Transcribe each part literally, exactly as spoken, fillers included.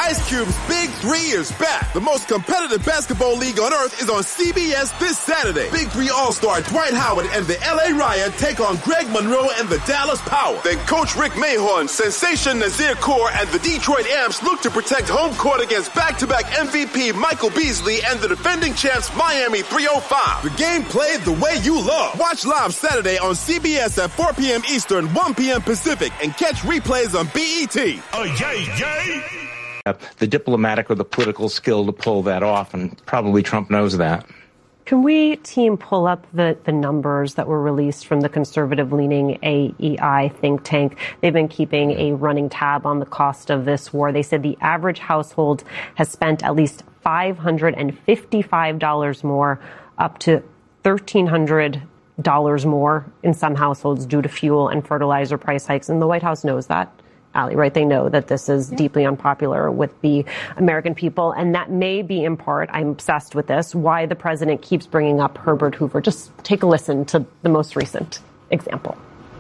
Ice Cube's Big Three is back. The most competitive basketball league on earth is on C B S this Saturday. Big Three All-Star Dwight Howard and the L A Riot take on Greg Monroe and the Dallas Power. Then Coach Rick Mahorn, Sensation Nazir Kaur, and the Detroit Amps look to protect home court against back-to-back M V P Michael Beasley and the defending champs Miami three oh five. The game played the way you love. Watch live Saturday on C B S at four p.m. Eastern, one p.m. Pacific, and catch replays on B E T. Oh, yay, yay! The diplomatic or the political skill to pull that off, and probably Trump knows that. Can we, team, pull up the, the numbers that were released from the conservative-leaning A E I think tank? They've been keeping a running tab on the cost of this war. They said the average household has spent at least five hundred fifty-five dollars more, up to one thousand three hundred dollars more in some households due to fuel and fertilizer price hikes. And the White House knows that. Ali, right? They know that this is yeah. deeply unpopular with the American people. And that may be in part, I'm obsessed with this, why the president keeps bringing up Herbert Hoover. Just take a listen to the most recent example.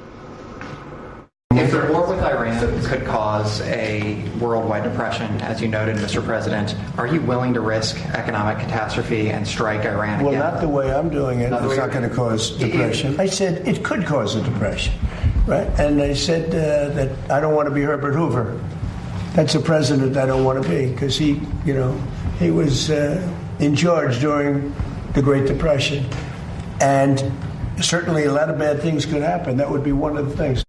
If the war with Iran could cause a worldwide depression, as you noted, Mister President, are you willing to risk economic catastrophe and strike Iran well, again? Well, not the way I'm doing it. Not it's not going to cause depression. I said it could cause a depression, right? And I said uh, that I don't want to be Herbert Hoover. That's a president I don't want to be, because he, you know, he was uh, in charge during the Great Depression. And certainly a lot of bad things could happen. That would be one of the things.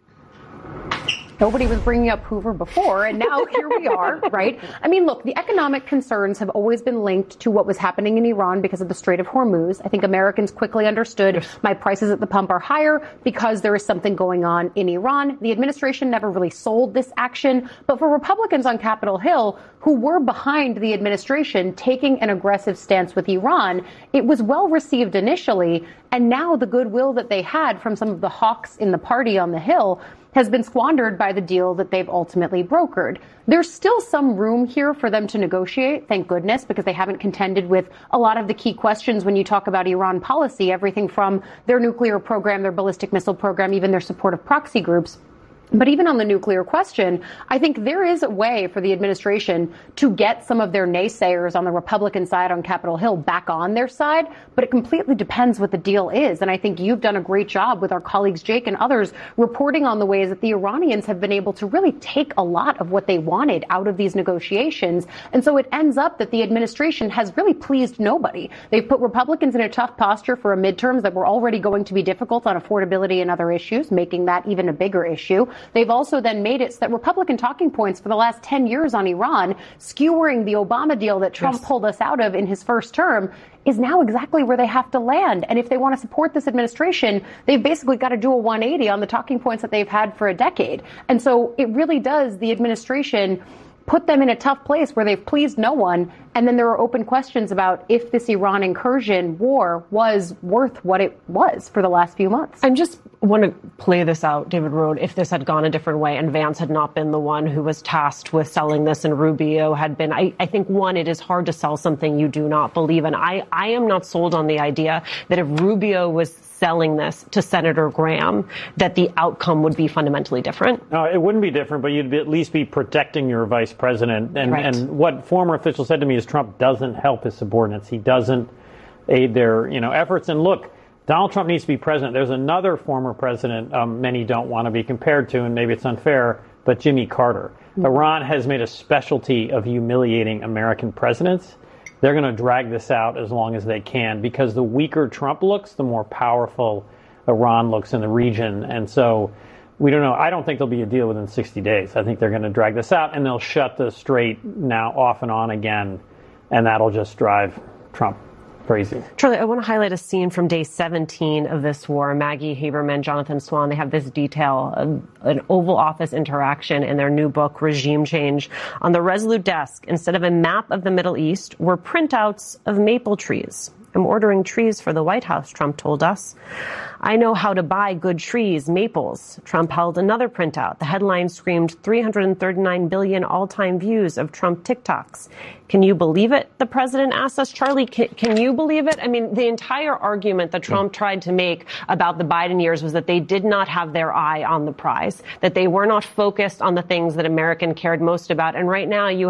Nobody was bringing up Hoover before, and now here we are, right? I mean, look, the economic concerns have always been linked to what was happening in Iran because of the Strait of Hormuz. I think Americans quickly understood yes. my prices at the pump are higher because there is something going on in Iran. The administration never really sold this action, but for Republicans on Capitol Hill who were behind the administration taking an aggressive stance with Iran, it was well received initially, and now the goodwill that they had from some of the hawks in the party on the Hill has been squandered by the deal that they've ultimately brokered. There's still some room here for them to negotiate, thank goodness, because they haven't contended with a lot of the key questions when you talk about Iran policy, everything from their nuclear program, their ballistic missile program, even their support of proxy groups. But even on the nuclear question, I think there is a way for the administration to get some of their naysayers on the Republican side on Capitol Hill back on their side, but it completely depends what the deal is. And I think you've done a great job with our colleagues, Jake and others, reporting on the ways that the Iranians have been able to really take a lot of what they wanted out of these negotiations. And so it ends up that the administration has really pleased nobody. They've put Republicans in a tough posture for a midterms that were already going to be difficult on affordability and other issues, making that even a bigger issue. They've also then made it so that Republican talking points for the last ten years on Iran, skewering the Obama deal that Trump yes. pulled us out of in his first term, is now exactly where they have to land. And if they want to support this administration, they've basically got to do a one eighty on the talking points that they've had for a decade. And so it really does, the administration, put them in a tough place where they've pleased no one. And then there are open questions about if this Iran incursion war was worth what it was for the last few months. I just want to play this out, David Rohde, if this had gone a different way and Vance had not been the one who was tasked with selling this and Rubio had been. I, I think, one, it is hard to sell something you do not believe in. I, I am not sold on the idea that if Rubio was selling this to Senator Graham, that the outcome would be fundamentally different. No, it wouldn't be different, but you'd be, at least be protecting your vice president. And, right. and what former officials said to me is Trump doesn't help his subordinates. He doesn't aid their, you know, efforts. And look, Donald Trump needs to be president. There's another former president um, many don't want to be compared to, and maybe it's unfair, but Jimmy Carter. Mm-hmm. Iran has made a specialty of humiliating American presidents. They're going to drag this out as long as they can, because the weaker Trump looks, the more powerful Iran looks in the region. And so we don't know. I don't think there'll be a deal within sixty days. I think they're going to drag this out, and they'll shut the strait now off and on again, and that'll just drive Trump crazy. Charlie, I want to highlight a scene from day seventeen of this war. Maggie Haberman, Jonathan Swan, they have this detail, of an Oval Office interaction in their new book, Regime Change. On the Resolute desk, instead of a map of the Middle East, were printouts of maple trees. I'm ordering trees for the White House, Trump told us. I know how to buy good trees, maples. Trump held another printout. The headline screamed three hundred thirty-nine billion all-time views of Trump TikToks. Can you believe it? The president asked us. Charlie, can, can you believe it? I mean, the entire argument that Trump tried to make about the Biden years was that they did not have their eye on the prize, that they were not focused on the things that American cared most about. And right now you